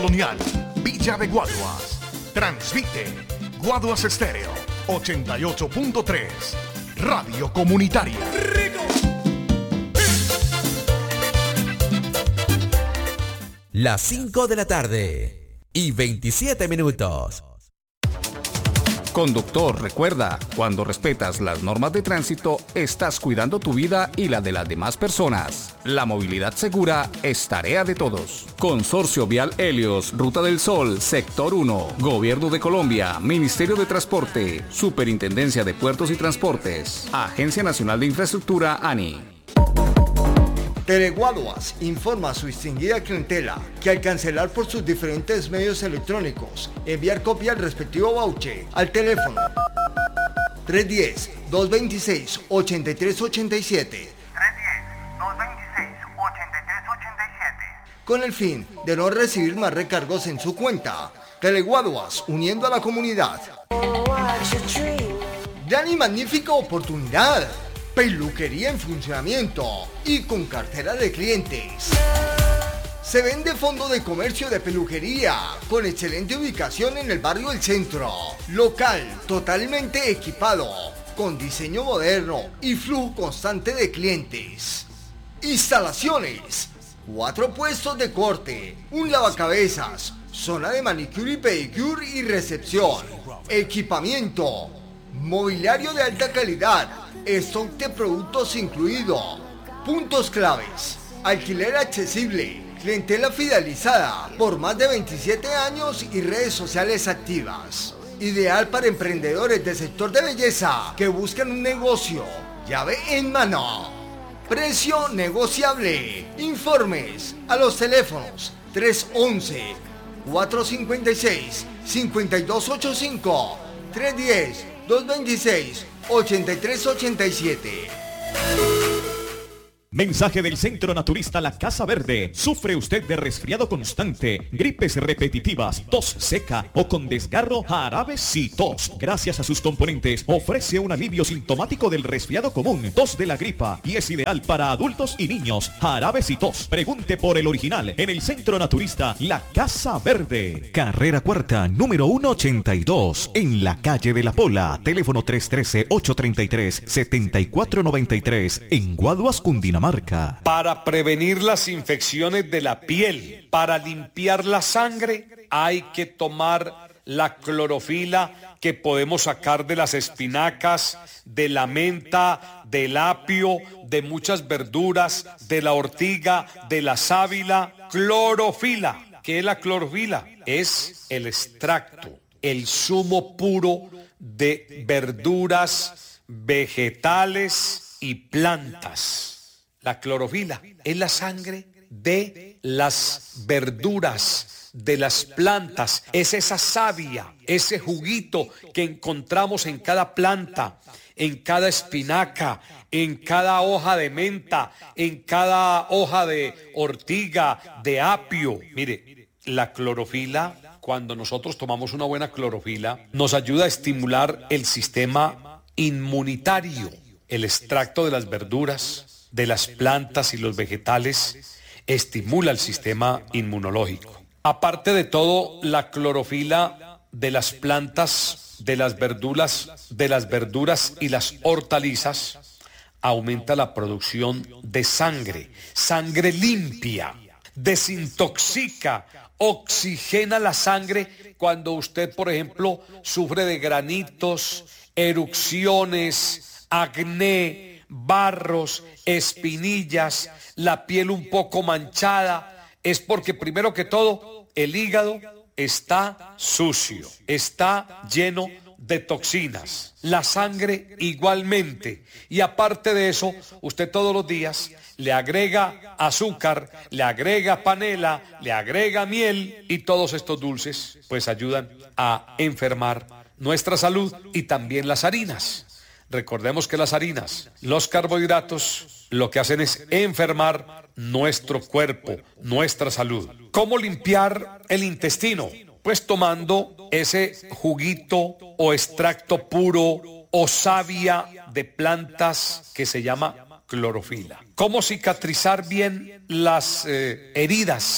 Colonial, Villa de Guaduas. Transmite Guaduas Estéreo 88.3, Radio Comunitaria. Las 5 de la tarde y 27 minutos. Conductor, recuerda, cuando respetas las normas de tránsito, estás cuidando tu vida y la de las demás personas. La movilidad segura es tarea de todos. Consorcio Vial Helios, Ruta del Sol, Sector 1, Gobierno de Colombia, Ministerio de Transporte, Superintendencia de Puertos y Transportes, Agencia Nacional de Infraestructura, ANI. Teleguaduas informa a su distinguida clientela que al cancelar por sus diferentes medios electrónicos, enviar copia al respectivo voucher al teléfono 310-226-8387 con el fin de no recibir más recargos en su cuenta. Teleguaduas, uniendo a la comunidad. Gran y magnífica oportunidad. Peluquería en funcionamiento y con cartera de clientes. Se vende fondo de comercio de peluquería con excelente ubicación en el barrio El Centro. Local totalmente equipado con diseño moderno y flujo constante de clientes. Instalaciones: 4 puestos de corte, un lavacabezas, zona de manicure y pedicure y recepción. Equipamiento: mobiliario de alta calidad, stock de productos incluido. Puntos claves: alquiler accesible, clientela fidelizada por más de 27 años y redes sociales activas. Ideal para emprendedores del sector de belleza que buscan un negocio llave en mano. Precio negociable. Informes a los teléfonos 311-456-5285, 310-226-8387. Mensaje del Centro Naturista La Casa Verde. ¿Sufre usted de resfriado constante, gripes repetitivas, tos seca o con desgarro? Jarabe Citos, gracias a sus componentes, ofrece un alivio sintomático del resfriado común, tos de la gripa, y es ideal para adultos y niños. Jarabe Citos. Pregunte por el original en el Centro Naturista La Casa Verde. Carrera Cuarta, número 182, en la calle de La Pola. Teléfono 313-833-7493, en Guaduas, Cundinamarca. Para prevenir las infecciones de la piel, para limpiar la sangre, hay que tomar la clorofila que podemos sacar de las espinacas, de la menta, del apio, de muchas verduras, de la ortiga, de la sábila. Clorofila. ¿Qué es la clorofila? Es el extracto, el zumo puro de verduras, vegetales y plantas. La clorofila es la sangre de las verduras, de las plantas, es esa savia, ese juguito que encontramos en cada planta, en cada espinaca, en cada hoja de menta, en cada hoja de ortiga, de apio. Mire, la clorofila, cuando nosotros tomamos una buena clorofila, nos ayuda a estimular el sistema inmunitario. El extracto de las verduras, de las plantas y los vegetales estimula el sistema inmunológico. Aparte de todo, la clorofila de las plantas, de las verduras y las hortalizas aumenta la producción de sangre limpia, desintoxica, oxigena la sangre cuando usted, por ejemplo, sufre de granitos, erupciones, acné, barros, espinillas, la piel un poco manchada. Es porque primero que todo el hígado está sucio, está lleno de toxinas, la sangre igualmente, y aparte de eso usted todos los días le agrega azúcar, le agrega panela, le agrega miel, y todos estos dulces pues ayudan a enfermar nuestra salud. Y también las harinas. Recordemos que las harinas, los carbohidratos, lo que hacen es enfermar nuestro cuerpo, nuestra salud. ¿Cómo limpiar el intestino? Pues tomando ese juguito o extracto puro o savia de plantas que se llama clorofila. ¿Cómo cicatrizar bien las heridas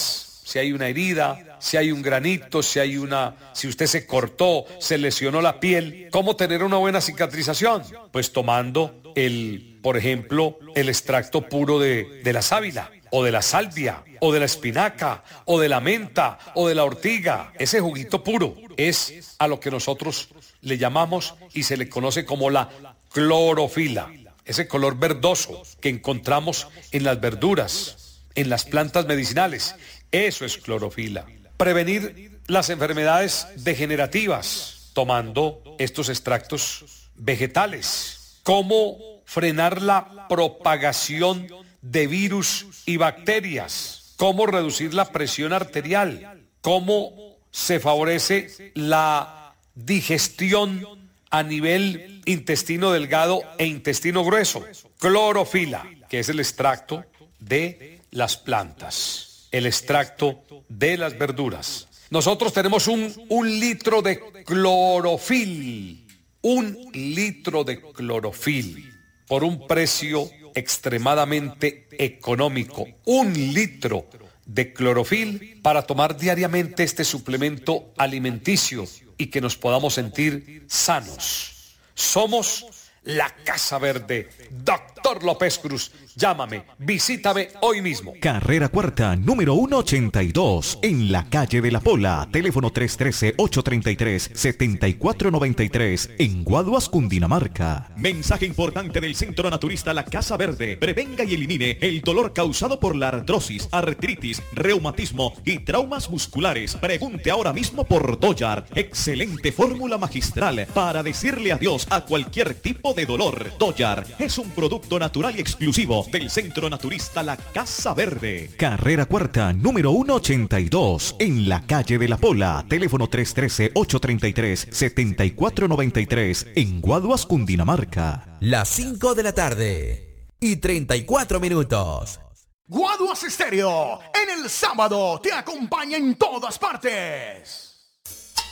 si hay una herida, si hay un granito, si usted se cortó, se lesionó la piel, ¿cómo tener una buena cicatrización? Pues tomando por ejemplo, el extracto puro de la sábila, o de la salvia, o de la espinaca, o de la menta, o de la ortiga. Ese juguito puro es a lo que nosotros le llamamos y se le conoce como la clorofila. Ese color verdoso que encontramos en las verduras, en las plantas medicinales. Eso es clorofila. Prevenir las enfermedades degenerativas tomando estos extractos vegetales. ¿Cómo frenar la propagación de virus y bacterias? ¿Cómo reducir la presión arterial? ¿Cómo se favorece la digestión a nivel intestino delgado e intestino grueso? Clorofila, que es el extracto de las plantas, el extracto de las verduras. Nosotros tenemos un litro de clorofil, 1 litro de clorofil, por un precio extremadamente económico. 1 litro de clorofil para tomar diariamente este suplemento alimenticio y que nos podamos sentir sanos. Somos la Casa Verde. Doctor López Cruz, llámame, visítame hoy mismo. Carrera Cuarta, número 182, en la calle de la Pola. Teléfono 313-833-7493, en Guaduas, Cundinamarca. Mensaje importante del Centro Naturista La Casa Verde. Prevenga y elimine el dolor causado por la artrosis, artritis, reumatismo y traumas musculares. Pregunte ahora mismo por Doyar. Excelente fórmula magistral para decirle adiós a cualquier tipo de dolor. Doyar es un producto natural y exclusivo del Centro Naturista La Casa Verde. Carrera Cuarta, número 182, en la calle de la Pola. Teléfono 313-833-7493, en Guaduas, Cundinamarca. Las 5 de la tarde y 34 minutos. Guaduas Estéreo, en el sábado te acompaña en todas partes.